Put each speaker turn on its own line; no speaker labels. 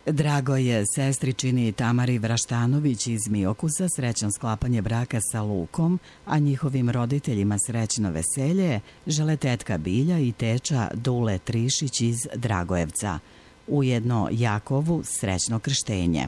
Drago je sestričini Tamari Vraštanović iz Miokusa srećno sklapanje braka sa Lukom, a njihovim roditeljima srećno veselje žele tetka Bilja i teča Dule Trišić iz Dragojevca. Ujedno Jakovu srećno krštenje.